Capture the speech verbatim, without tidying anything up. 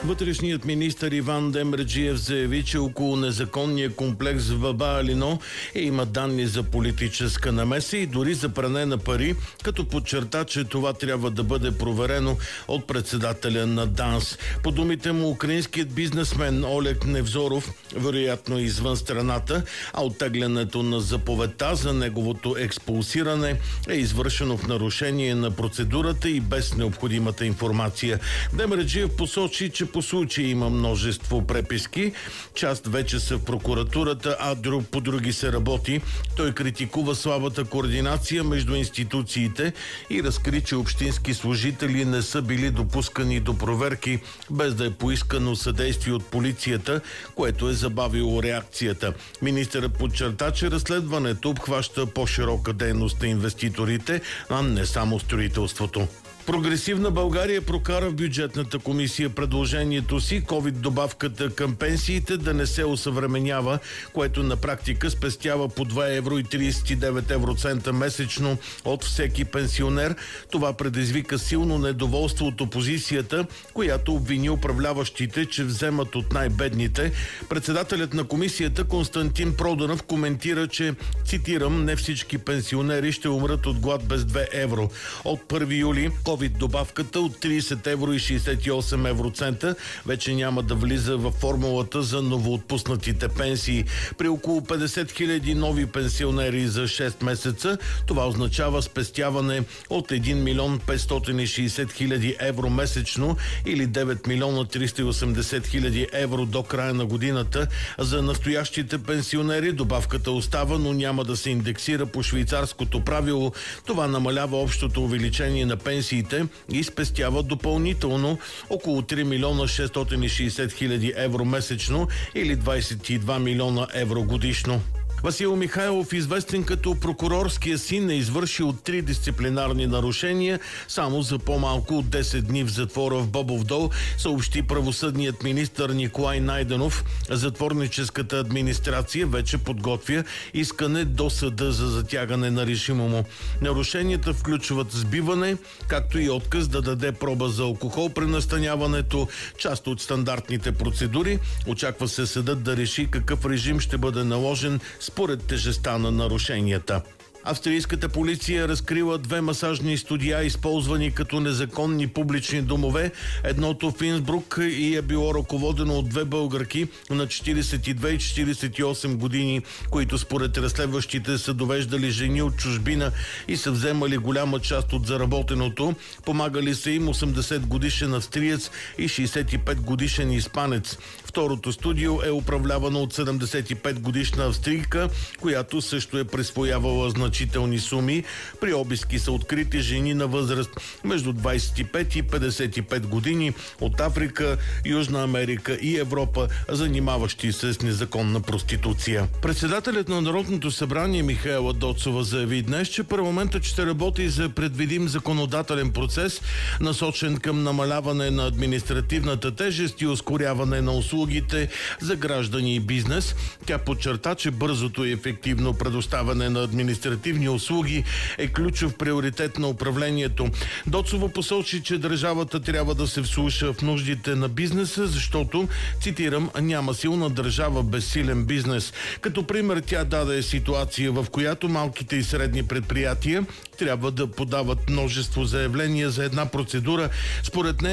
Вътрешният министър Иван Демерджиев заяви, че около незаконния комплекс в Баба Алино е има данни за политическа намеса и дори за пране на пари, като подчерта, че това трябва да бъде проверено от председателя на ДАНС. По думите му, украинският бизнесмен Олег Невзоров вероятно е извън страната, а оттеглянето на заповедта за неговото експулсиране е извършено в нарушение на процедурата и без необходимата информация. Демерджиев посочи, че по случай има множество преписки. Част вече са в прокуратурата, а друг, по други се работи. Той критикува слабата координация между институциите и разкри, че общински служители не са били допускани до проверки, без да е поискано съдействие от полицията, което е забавило реакцията. Министърът подчерта, че разследването обхваща по-широка дейност на инвеститорите, а не само строителството. Прогресивна България прокара в бюджетната комисия предложението си ковид добавката към пенсиите да не се осъвременява, което на практика спестява по два евро и тридесет и девет евроцента месечно от всеки пенсионер. Това предизвика силно недоволство от опозицията, която обвини управляващите, че вземат от най-бедните. Председателят на комисията Константин Проданов коментира, че, цитирам, не всички пенсионери ще умрат от глад без две евро. От първи юли ковид добавката от тридесет евро и шейсет и осем евроцента вече няма да влиза във формулата за новоотпуснатите пенсии. При около петдесет хиляди нови пенсионери за шест месеца това означава спестяване от един милион петстотин и шейсет хиляди евро месечно или девет милиона триста и осемдесет хиляди евро до края на годината. За настоящите пенсионери добавката остава, но няма да се индексира по швейцарското правило. Това намалява общото увеличение на пенсиите и спестява допълнително около три милиона шестстотин и шейсет хиляди евро месечно или двадесет и два милиона евро годишно. Васил Михайлов, известен като прокурорския син, е извършил три дисциплинарни нарушения само за по-малко от десет дни в затвора в Бобов дол, съобщи правосъдният министър Николай Найденов. Затворническата администрация вече подготвя искане до съда за затягане на режима му. Нарушенията включват сбиване, както и отказ да даде проба за алкохол при настаняването, част от стандартните процедури. Очаква се съдът да реши какъв режим ще бъде наложен според тежестта на нарушенията. Австрийската полиция разкрила две масажни студия, използвани като незаконни публични домове. Едното в Инсбрук и е било ръководено от две българки на четиридесет и две и четиридесет и осем години, които според разследващите са довеждали жени от чужбина и са вземали голяма част от заработеното. Помагали са им осемдесет годишен австриец и шейсет и пет годишен испанец. Второто студио е управлявано от седемдесет и пет годишна австрийка, която също е присвоявала значителни суми. При обиски са открити жени на възраст между двадесет и пет и петдесет и пет години от Африка, Южна Америка и Европа, занимаващи се с незаконна проституция. Председателят на Народното събрание Михаела Доцова заяви днес, че парламентът ще работи за предвидим законодателен процес, насочен към намаляване на административната тежест и ускоряване на услугите за граждани и бизнес. Тя подчерта, че бързото и ефективно предоставяне на административни услуги е ключов приоритет на управлението. Доцова посочи, че държавата трябва да се вслуша в нуждите на бизнеса, защото, цитирам, няма силна държава без силен бизнес. Като пример тя даде ситуация, в която малките и средни предприятия трябва да подават множество заявления за една процедура. Според нея